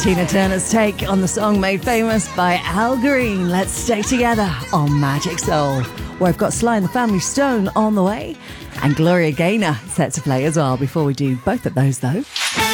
Tina Turner's take on the song made famous by Al Green, Let's Stay Together on Magic Soul. We've got Sly and the Family Stone on the way, and Gloria Gaynor set to play as well. Before we do both of those, though,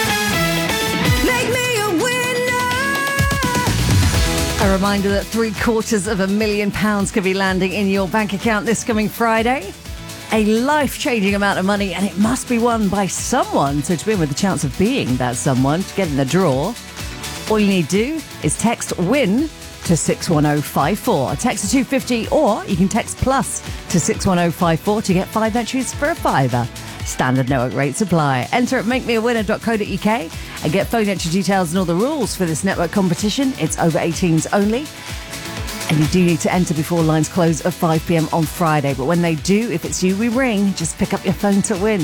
a reminder that £750,000 could be landing in your bank account this coming Friday. A life-changing amount of money, and it must be won by someone. So to win with the chance of being that someone, to get in the draw, all you need to do is text WIN to 61054. Text to 250, or you can text plus to 61054 to get 5 entries for a £5. Standard network rates apply. Enter at makemeawinner.co.uk and get phone entry details and all the rules for this network competition. It's over 18s only. And you do need to enter before lines close at 5 p.m. on Friday. But when they do, if it's you we ring, just pick up your phone to win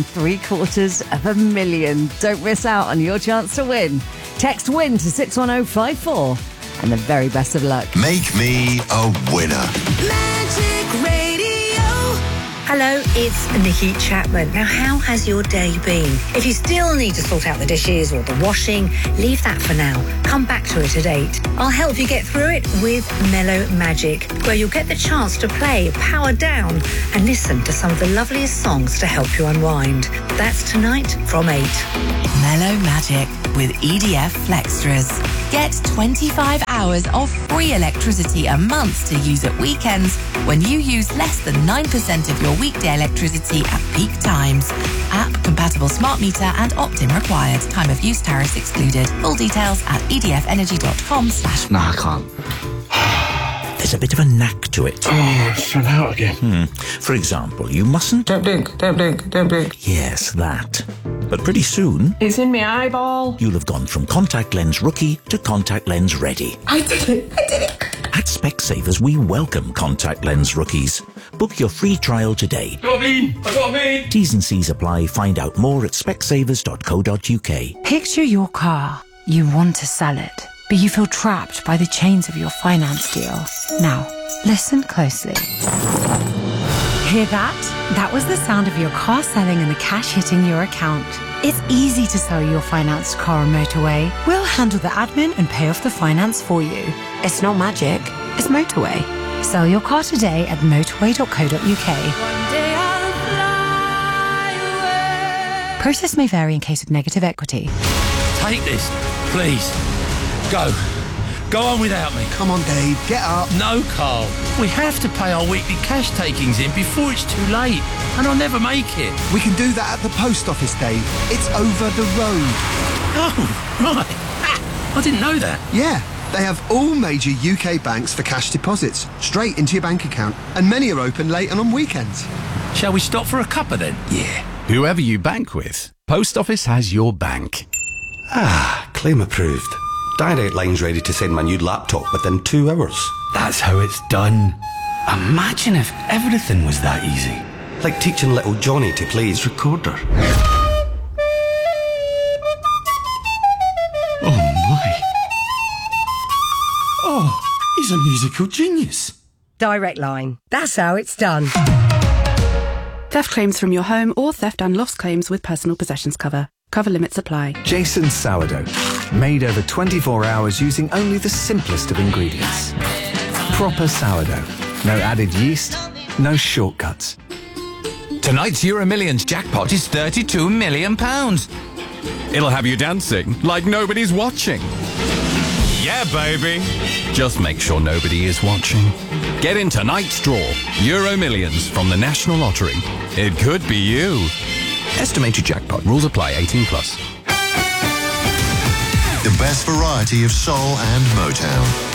£750,000. Don't miss out on your chance to win. Text WIN to 61054. And the very best of luck. Make me a winner. Magic Radio. Hello, it's Nikki Chapman. Now, how has your day been? If you still need to sort out the dishes or the washing, leave that for now. Come back to it at 8. I'll help you get through it with Mellow Magic, where you'll get the chance to play, power down, and listen to some of the loveliest songs to help you unwind. That's tonight from 8. Mellow Magic with EDF Flextras. Get 25 hours of free electricity a month to use at weekends when you use less than 9% of your weekday electricity at peak times. App-compatible smart meter and opt-in required. Time of use tariffs excluded. Full details at edfenergy.com/. No, I can't. There's a bit of a knack to it. Oh, it's run out again. For example, you mustn't... Don't blink. Yes, that. But pretty soon... It's in my eyeball. You'll have gone from contact lens rookie to contact lens ready. I did it. At Specsavers, we welcome contact lens rookies. Book your free trial today. I got a mean. T's and C's apply. Find out more at specsavers.co.uk. Picture your car. You want to sell it, but you feel trapped by the chains of your finance deal. Now, listen closely. Hear that? That was the sound of your car selling and the cash hitting your account. It's easy to sell your financed car on Motorway. We'll handle the admin and pay off the finance for you. It's not magic, it's Motorway. Sell your car today at motorway.co.uk. Process may vary in case of negative equity. Take this, please. Go on without me. Come on, Dave, get up. No, Carl. We have to pay our weekly cash takings in before it's too late, and I'll never make it. We can do that at the post office, Dave. It's over the road. Oh, right. I didn't know that. Yeah, they have all major UK banks for cash deposits, straight into your bank account, and many are open late and on weekends. Shall we stop for a cuppa then? Yeah. Whoever you bank with, Post Office has your bank. Claim approved. Direct Line's ready to send my new laptop within 2 hours. That's how it's done. Imagine if everything was that easy. Like teaching little Johnny to play his recorder. Oh my. Oh, he's a musical genius. Direct Line. That's how it's done. Theft claims from your home or theft and loss claims with personal possessions cover. Cover limits apply. Jason's sourdough. Made over 24 hours using only the simplest of ingredients. Proper sourdough. No added yeast, no shortcuts. Tonight's Euro Millions jackpot is £32 million. It'll have you dancing like nobody's watching. Yeah, baby. Just make sure nobody is watching. Get in tonight's draw. Euro Millions from the National Lottery. It could be you. Estimated jackpot. Rules apply. 18+. The best variety of soul and Motown.